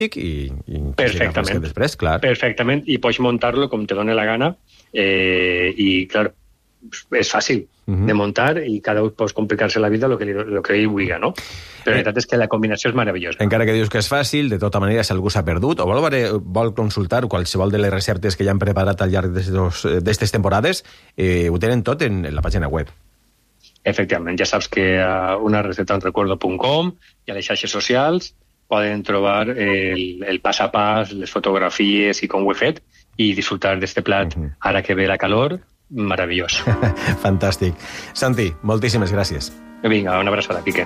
Perfectament. Després, clar. Perfectament, i pots muntar-lo com te doni la gana, i, clar, és fàcil de muntar i cada un pot complicar-se la vida el que ell vulgui, no? Però la veritat és que la combinació és meravellosa. Encara que dius que és fàcil, de tota manera, si algú s'ha perdut o vol consultar qualsevol de les receptes que ja han preparat al llarg d'aquestes temporades, ho tenen tot en la pàgina web. Efectivament, ja saps que a unarecetaunrecuerdo.com i a les xarxes socials poden trobar el pas a pas, les fotografies i com ho he fet, i disfrutar d'este plat, ara que ve la calor, meravellós. Fantàstic. Santi, moltíssimes gràcies. Vinga, una abraçada, Quique.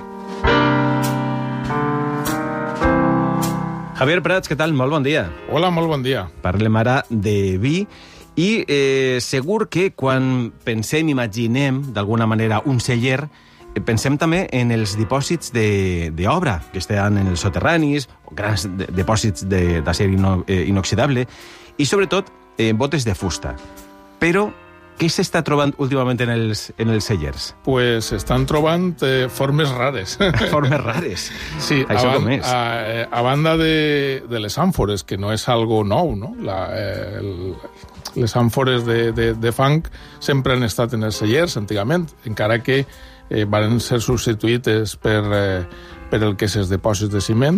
Javier Prats, què tal? Molt bon dia. Hola, molt bon dia. Parlem ara de vi i segur que quan pensem, imaginem d'alguna manera un celler, pensem també en els dipòsits d'obra que estan en els soterranis, grans dipòsits d'acer inoxidable i sobretot botes de fusta. Però què s'està trobant últimament en els cellers? Pues estan trobant formes rares. Formes rares? Sí, això com és? A banda de les àmfores, que no és algo nou, no? Les àmfores de fang sempre han estat en els cellers, antigament, encara que van ser substituïdes per el que és els dipòsits de ciment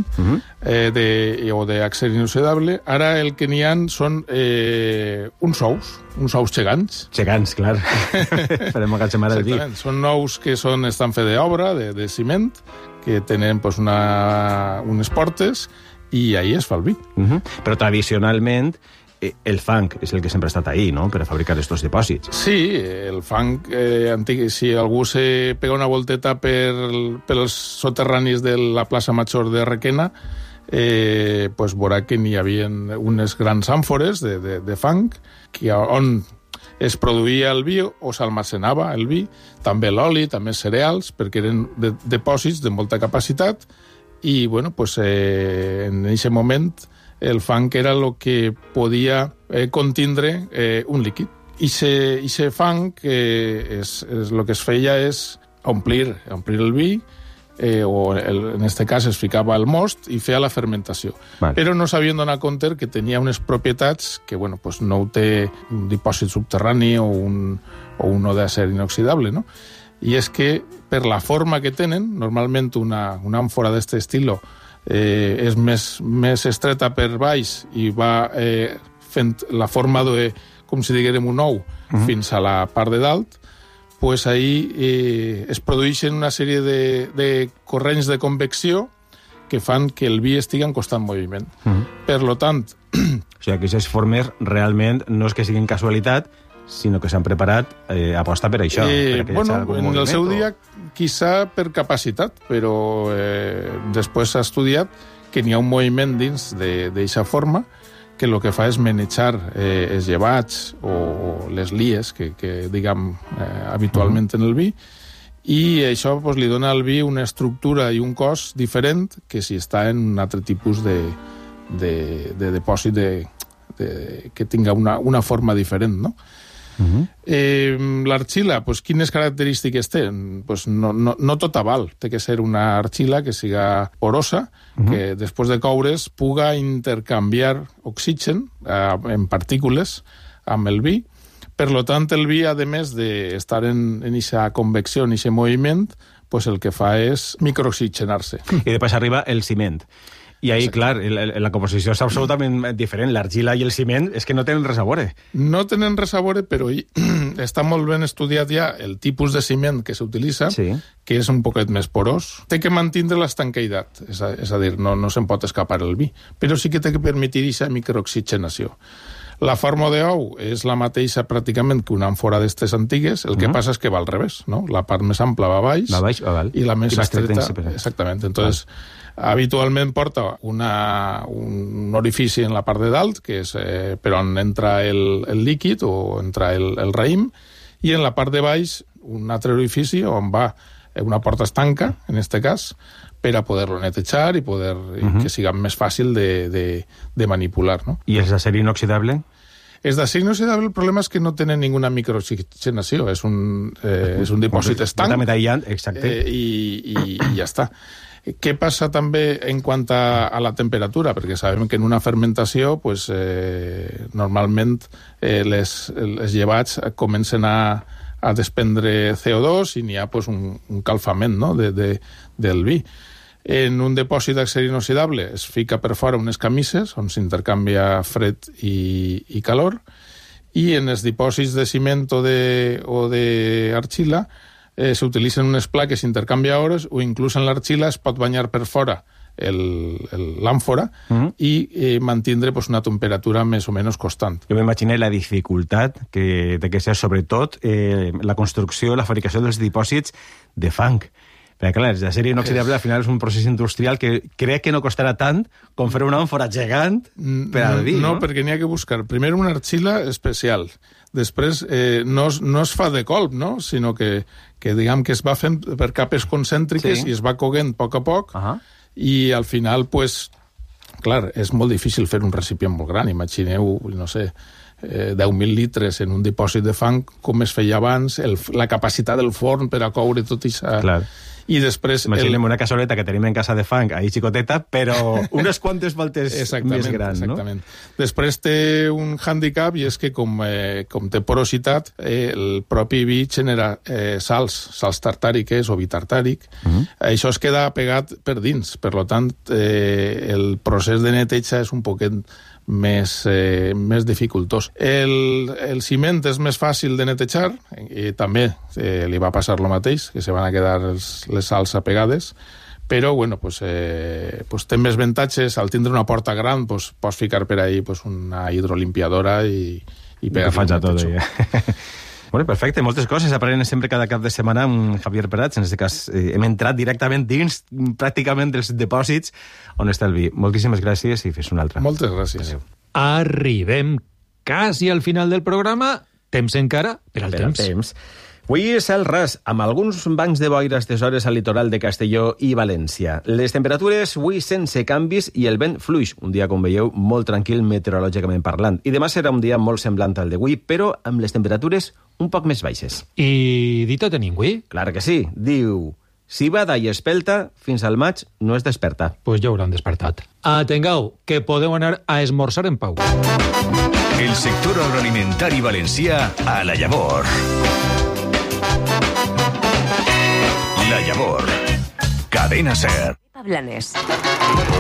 o d'acer inoxidable. Ara el que n'hi ha són uns ous gegants. Gegants, clar. Farem agatxamar el vi. Són ous que estan fets d'obra, de ciment, que tenen unes portes, i ahí es fa el vi. Però tradicionalment el fang és el que sempre ha estat ahí, no?, per a fabricar aquests dipòsits. Sí, el fang antic, si algú se pega una volteta pels soterranis de la plaça Major de Requena, pues veurà que n'hi havia unes grans àmfores de fang on es produïa el vi o s'almacenava el vi, també l'oli, també cereals, perquè eren dipòsits de molta capacitat i, bueno, pues en aquest moment el fang era el que podia contindre un líquid. I se fang, el que es feia és omplir el vi, o en aquest cas es ficava el most i feia la fermentació. Vale. Però no s'havien donat compte que tenia unes propietats que, bueno, pues no ho té un dipòsit subterrani o un d'acer inoxidable, no? I és que, per la forma que tenen, normalment una àmfora d'aquest estil és més estreta per baix i va fent la forma com si diguérem un ou fins a la part de dalt, pues ahí es produeixen una sèrie de corrents de convecció que fan que el vi estigui en constant moviment. Per lo tant... O sigui, que aquestes formes realment no és que siguin casualitat, sinó que s'han preparat aposta per això. Bueno, en el seu dia, quizá per capacitat, però després s'ha estudiat que n'hi ha un moviment dins d'aquesta forma que el que fa és manejar els llevats o les lies que diguem habitualment en el vi, i això pues, li dona al vi una estructura i un cos diferent que si està en un altre tipus de dipòsit que tinga una forma diferent, no? L'argila, pues, quines característiques té? Pues no tota val. Té que ser una argila que siga porosa, que després de coure's puga intercanviar oxigen en partícules amb el vi. Per lo tant, el vi, a més d'estar en aquesta convecció, en aquest moviment, pues el que fa és microoxigenar-se. I després arriba el ciment. I ahí, clar, la composició és absolutament diferent. L'argila i el ciment és que no tenen res a veure. No tenen res a veure, però està molt ben estudiat ja el tipus de ciment que s'utilitza, que és un poquet més porós. Té que mantenir l'estanqueïtat, és a dir, no se'n pot escapar el vi, però sí que té que permetir aquesta microoxigenació. La forma d'ou és la mateixa pràcticament que una àmfora d'estes antigues, el que passa és que va al revés, no? La part més ampla va a baix, i la més estreta... Exactament. Entonces, habitualment porta un orifici en la part de dalt, que és per on entra el líquid o entra el raïm, i en la part de baix un altre orifici on va una porta estanca, en aquest cas, per a poder-lo netejar i que sigui més fàcil de manipular, no? I els d'acer inoxidable? Els d'acer inoxidable, el problema és que no tenen ninguna microoxigenació, és un dipòsit estanc. Exacte. I ja està. Què passa també en quant a la temperatura? Perquè sabem que en una fermentació pues, normalment les llevats comencen a desprendre CO2 i n'hi ha pues, un calfament, no? del vi. En un dipòsit d'acer inoxidable es fica per fora unes camises on s'intercanvia fred i calor, i en els dipòsits de ciment o d'argila s'utilitzen unes plaques intercanviadores, o inclús en l'argila es pot banyar per fora l'àmfora i mantindre pues, una temperatura més o menys constant. Jo m'imagino la dificultat que té que ser, sobretot, la construcció, la fabricació dels dipòsits de fang. Perquè, clar, l'acer inoxidable al final és un procés industrial que crec que no costarà tant com fer una àmfora gegant per al vi, no? No, perquè n'hi ha que buscar primer una argila especial. Després, no es fa de colp, no? Sinó que diguem que es va fent per capes concèntriques i es va coguent a poc, i al final, pues, clar, és molt difícil fer un recipient molt gran. Imagineu, no sé, 10.000 litres en un dipòsit de fang, com es feia abans, la capacitat del forn per a coure tot això. Clar. I després... Imaginem una cassoleta que tenim en casa de fang, ahí xicoteta, però unes quantes voltes més gran, exactament. Després té un hàndicap, i és que com té porositat, el propi vi genera sals tartàriques o vi tartàric. Això es queda pegat per dins. Per tant, el procés de neteja és un poquet més dificultós. El ciment és més fàcil de netejar, i també li va passar el mateix, que se van a quedar les sals apegades, però bueno, pues, té més avantatges. Al tindre una porta gran, pues, pots ficar per ahí pues, una hidrolimpiadora i pegar-li un netejo. Bueno, perfecte, moltes coses aprenen sempre cada cap de setmana amb Javier Prats. En aquest cas hem entrat directament dins pràcticament dels dipòsits on està el vi. Moltíssimes gràcies i fes una altra. Moltes gràcies. Adéu. Arribem quasi al final del programa. Temps encara per al temps. Avui cel ras, amb alguns bancs de boira a aquestes hores al litoral de Castelló i València. Les temperatures avui sense canvis i el vent fluix. Un dia, com veieu, molt tranquil meteorològicament parlant. I demà serà un dia molt semblant al d'avui, però amb les temperatures un poc més baixes. I dita tenim avui? Clar que sí. Diu, si bada i espelta, fins al maig no es desperta. Pues ja hauran despertat. Atengueu, que podeu anar a esmorzar en pau. El sector agroalimentari valencià a La Llavor. La Llavor. Cadena SER. Blanes.